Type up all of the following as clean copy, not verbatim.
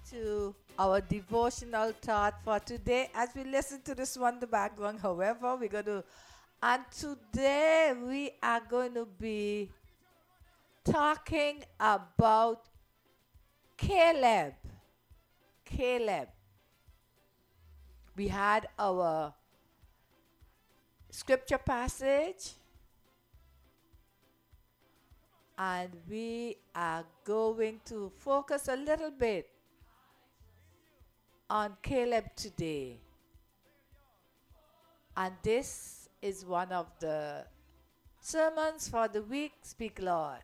to our devotional thought for today as we listen to this one in the background. However, and today we are going to be talking about Caleb. Caleb. We had our scripture passage, and we are going to focus a little bit on Caleb today. And this is one of the sermons for the week. Speak, Lord.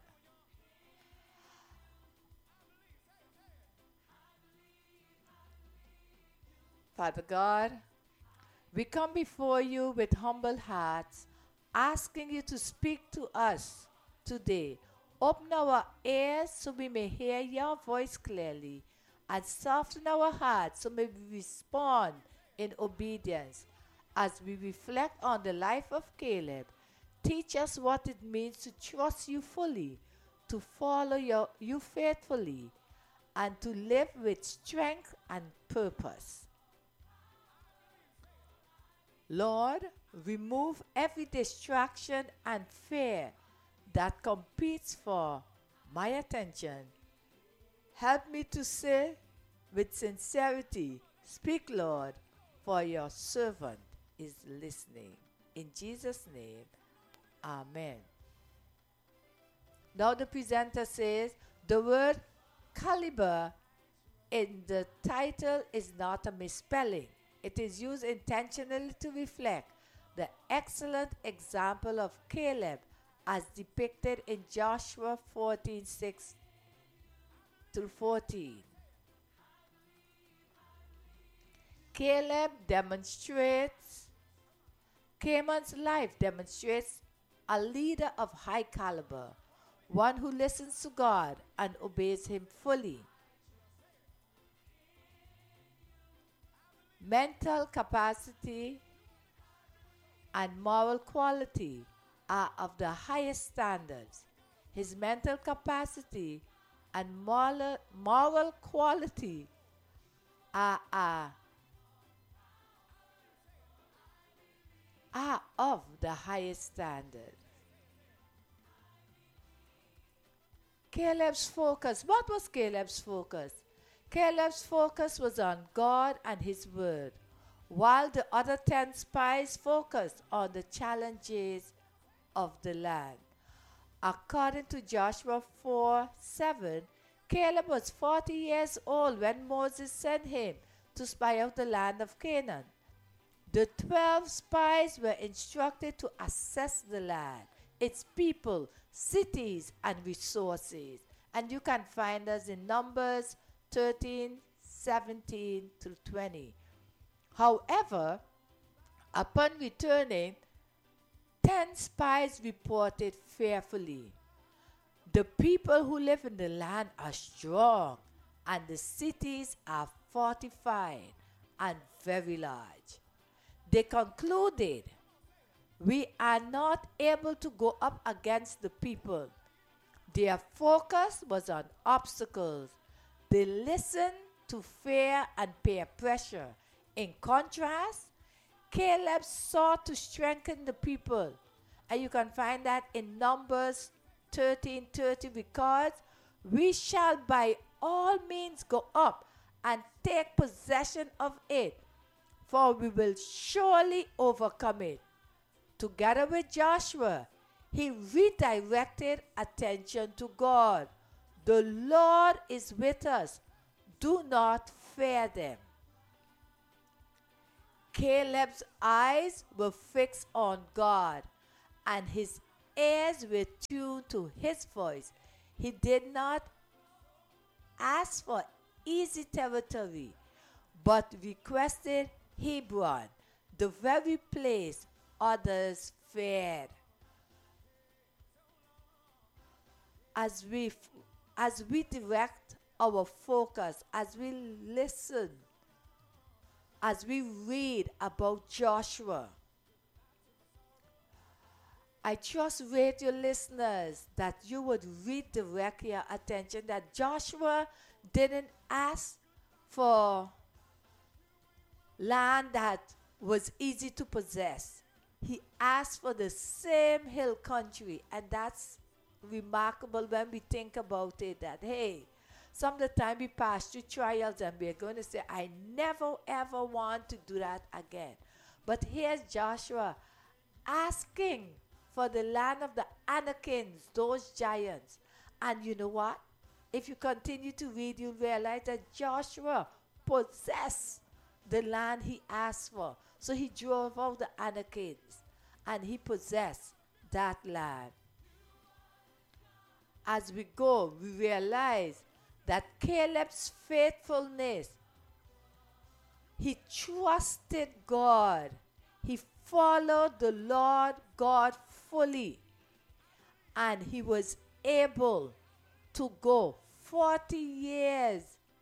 Father God, we come before you with humble hearts, asking you to speak to us today. Open our ears so we may hear your voice clearly, and soften our hearts so may we respond in obedience. As we reflect on the life of Caleb, teach us what it means to trust you fully, to follow you faithfully, and to live with strength and purpose. Lord, remove every distraction and fear that competes for my attention. Help me to say with sincerity, speak, Lord, for your servant is listening. In Jesus' name, amen. Now the presenter says the word caliber in the title is not a misspelling. It is used intentionally to reflect the excellent example of Caleb as depicted in Joshua 14:6-14. Caleb's life demonstrates a leader of high caliber, one who listens to God and obeys him fully. Mental capacity and moral quality are of the highest standards. His mental capacity and moral quality are of the highest standard. Caleb's focus. What was Caleb's focus? Caleb's focus was on God and his word, while the other 10 spies focused on the challenges of the land. According to Joshua 4:7, Caleb was 40 years old when Moses sent him to spy out the land of Canaan. The 12 spies were instructed to assess the land, its people, cities, and resources. And you can find us in Numbers 13:17-20. However, upon returning, 10 spies reported fearfully. The people who live in the land are strong, and the cities are fortified and very large. They concluded, we are not able to go up against the people. Their focus was on obstacles. They listened to fear and peer pressure. In contrast, Caleb sought to strengthen the people. And you can find that in Numbers 13:30 records, we shall by all means go up and take possession of it, for we will surely overcome it. Together with Joshua, he redirected attention to God. The Lord is with us. Do not fear them. Caleb's eyes were fixed on God, and his ears were tuned to his voice. He did not ask for easy territory, but requested Hebron, the very place others feared. As we direct our focus, as we listen, as we read about Joshua, I trust, radio listeners, that you would redirect your attention that Joshua didn't ask for land that was easy to possess. He asked for the same hill country, and that's remarkable when we think about it, that hey, some of the time we pass through trials and we're going to say, I never ever want to do that again. But here's Joshua asking for the land of the Anakims, those giants. And you know what? If you continue to read, you'll realize that Joshua possessed the land he asked for. So he drove out the Anakims and he possessed that land. As we go, we realize that Caleb's faithfulness, he trusted God. He followed the Lord God fully. And he was able to go 40 years,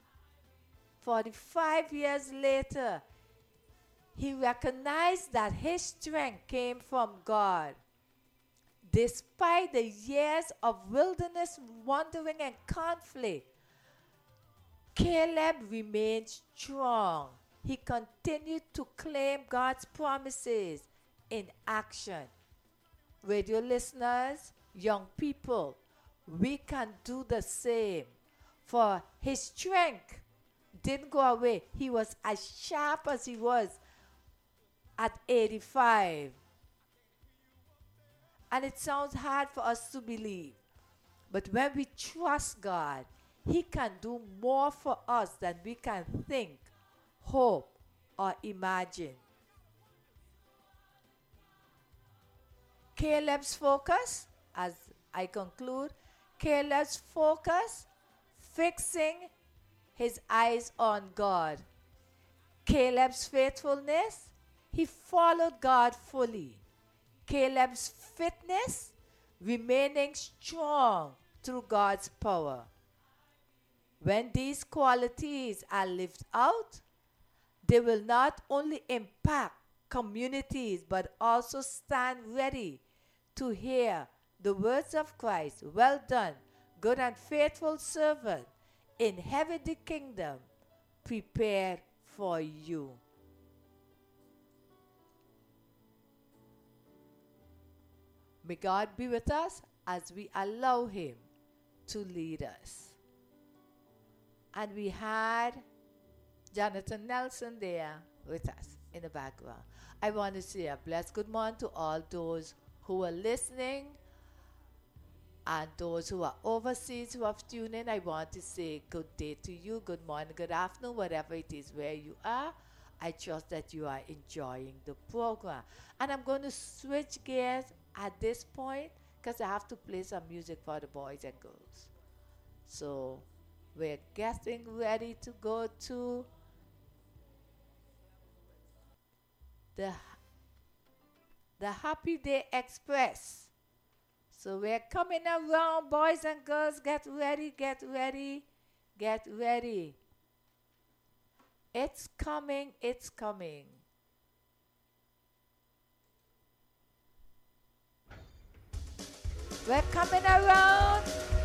45 years later. He recognized that his strength came from God. Despite the years of wilderness wandering and conflict, Caleb remained strong. He continued to claim God's promises in action. Radio listeners, young people, we can do the same. For his strength didn't go away. He was as sharp as he was at 85. And it sounds hard for us to believe. But when we trust God, He can do more for us than we can think, hope, or imagine. Caleb's focus, as I conclude, Caleb's focus, fixing his eyes on God. Caleb's faithfulness, he followed God fully. Caleb's fitness, remaining strong through God's power. When these qualities are lived out, they will not only impact communities but also stand ready to hear the words of Christ. Well done, good and faithful servant. Inherit the kingdom prepared for you. May God be with us as we allow Him to lead us. And we had Jonathan Nelson there with us in the background. I want to say a blessed good morning to all those who are listening and those who are overseas who have tuned in. I want to say good day to you, good morning, good afternoon, whatever it is where you are. I trust that you are enjoying the program. And I'm going to switch gears at this point because I have to play some music for the boys and girls. So we're getting ready to go to the Happy Day Express. So we're coming around, boys and girls. Get ready, get ready, get ready. It's coming, it's coming. We're coming around.